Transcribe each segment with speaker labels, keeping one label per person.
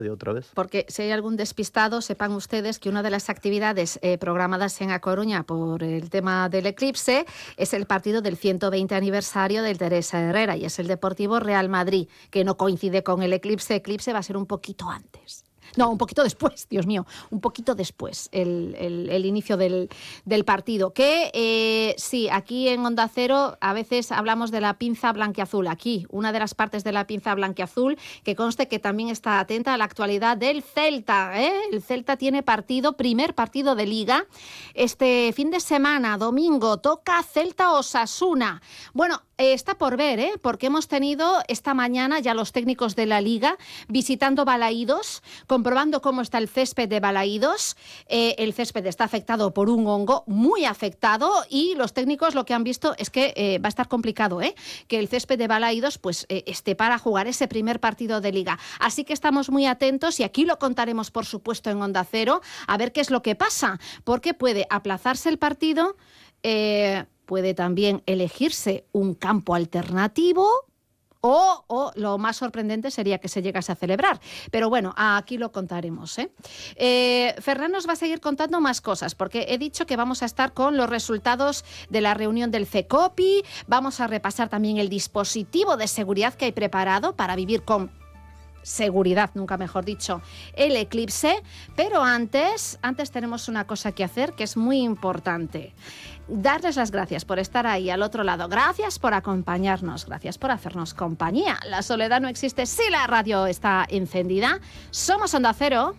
Speaker 1: de otra vez.
Speaker 2: Porque si hay algún despistado, sepan ustedes que una de las actividades programadas en A Coruña por el tema del eclipse es el partido del 120 aniversario del Teresa Herrera y es el Deportivo Real Madrid, que no coincide con el eclipse. Eclipse va a ser un poquito antes. No, un poquito después, Dios mío, un poquito después, el inicio del partido. Que sí, aquí en Onda Cero a veces hablamos de la pinza blanquiazul. Aquí, una de las partes de la pinza blanquiazul, que conste que también está atenta a la actualidad del Celta. El Celta tiene partido, primer partido de Liga. Este fin de semana, domingo, toca Celta-Osasuna. Bueno, está por ver, porque hemos tenido esta mañana ya los técnicos de la Liga visitando Balaídos, comprobando cómo está el césped de Balaídos. El césped está afectado por un hongo, muy afectado, y los técnicos lo que han visto es que va a estar complicado, que el césped de Balaídos pues, esté para jugar ese primer partido de Liga. Así que estamos muy atentos y aquí lo contaremos, por supuesto, en Onda Cero, a ver qué es lo que pasa, porque puede aplazarse el partido, puede también elegirse un campo alternativo o lo más sorprendente sería que se llegase a celebrar. Pero bueno, aquí lo contaremos. Ferran nos va a seguir contando más cosas, porque he dicho que vamos a estar con los resultados de la reunión del CECOPI, vamos a repasar también el dispositivo de seguridad que hay preparado para vivir con seguridad, nunca mejor dicho, el eclipse. Pero antes tenemos una cosa que hacer que es muy importante. Darles las gracias por estar ahí al otro lado. Gracias por acompañarnos, gracias por hacernos compañía. La soledad no existe si la radio está encendida. Somos Onda Cero.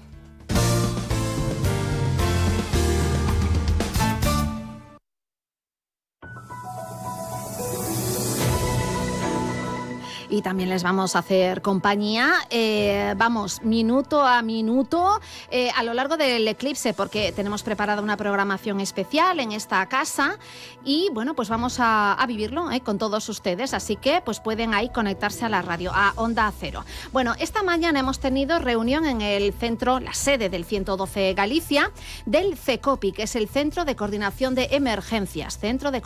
Speaker 2: Y también les vamos a hacer compañía, vamos, minuto a minuto, a lo largo del eclipse, porque tenemos preparada una programación especial en esta casa y, bueno, pues vamos a vivirlo con todos ustedes, así que pues pueden ahí conectarse a la radio, a Onda Cero. Bueno, esta mañana hemos tenido reunión en el centro, la sede del 112 Galicia, del CECOPI, que es el Centro de Coordinación de Emergencias,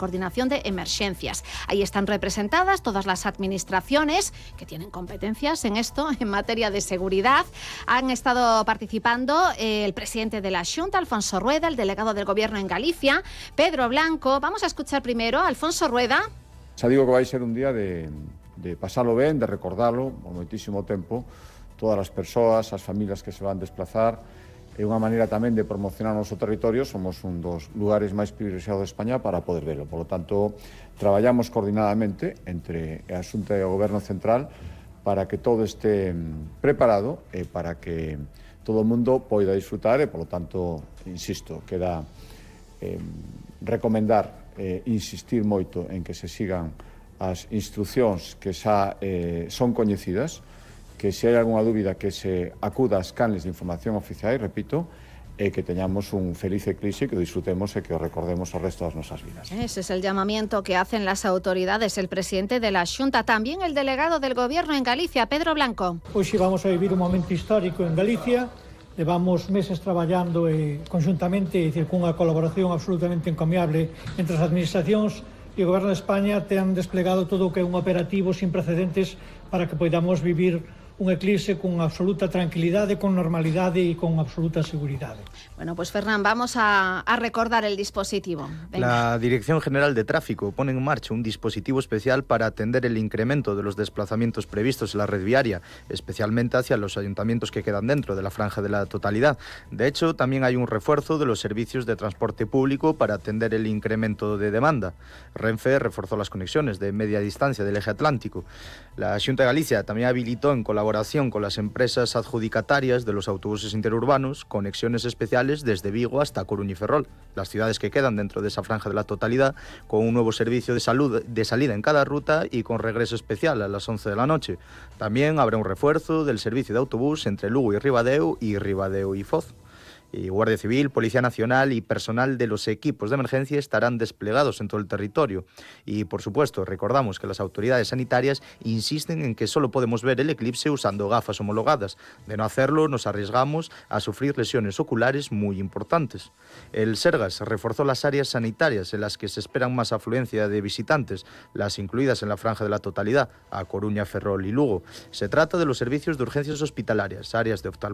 Speaker 2: Ahí están representadas todas las administraciones que tienen competencias en esto, en materia de seguridad. Han estado participando el presidente de la Xunta, Alfonso Rueda, el delegado del Gobierno en Galicia, Pedro Blanco. Vamos a escuchar primero a Alfonso Rueda.
Speaker 3: Xa digo que vai ser un día de pasalo ben, de recordarlo por moitísimo tempo, todas as persoas, as familias que se van desplazar. É unha maneira tamén de promocionar o noso territorio. Somos un dos lugares máis privilexiados de España para poder verlo. Por lo tanto, traballamos coordinadamente entre a Xunta e o Goberno Central para que todo este preparado e para que todo o mundo poida disfrutar e, por lo tanto, insisto, queda recomendar insistir moito en que se sigan as instruccións que xa son coñecidas, que se hai algunha dúbida que se acuda ás canles de información oficiais, repito, e que teñamos un feliz eclipse, que disfrutemos e que o recordemos o resto das nosas vidas.
Speaker 2: Ese es el llamamiento que hacen las autoridades, el presidente de la Xunta, también el delegado del Gobierno en Galicia, Pedro Blanco.
Speaker 4: Hoxe vamos a vivir un momento histórico en Galicia, levamos meses traballando conxuntamente, é dicir, cunha colaboración absolutamente encomiable entre as administracións e o Goberno de España ten desplegado todo o que é un operativo sin precedentes para que podamos vivir un eclipse con absoluta tranquilidade, con normalidade e con absoluta seguridade.
Speaker 2: Bueno, pues Fernán, vamos a recordar el dispositivo. Venga.
Speaker 1: La Dirección General de Tráfico pone en marcha un dispositivo especial para atender el incremento de los desplazamientos previstos en la red viaria, especialmente hacia los ayuntamientos que quedan dentro de la franja de la totalidad. De hecho, también hay un refuerzo de los servicios de transporte público para atender el incremento de demanda. Renfe reforzó las conexiones de media distancia del eje atlántico. La Xunta de Galicia también habilitó en colaboración con las empresas adjudicatarias de los autobuses interurbanos conexiones especiales desde Vigo hasta Coruña y Ferrol, las ciudades que quedan dentro de esa franja de la totalidad, con un nuevo servicio de salida en cada ruta y con regreso especial a las 11 de la noche. También habrá un refuerzo del servicio de autobús entre Lugo y Ribadeo y Foz. Y Guardia Civil, Policía Nacional y personal de los equipos de emergencia estarán desplegados en todo el territorio. Y, por supuesto, recordamos que las autoridades sanitarias insisten en que solo podemos ver el eclipse usando gafas homologadas. De no hacerlo, nos arriesgamos a sufrir lesiones oculares muy importantes. El Sergas reforzó las áreas sanitarias en las que se esperan más afluencia de visitantes, las incluidas en la franja de la totalidad, a Coruña, Ferrol y Lugo. Se trata de los servicios de urgencias hospitalarias, áreas de oftalmología,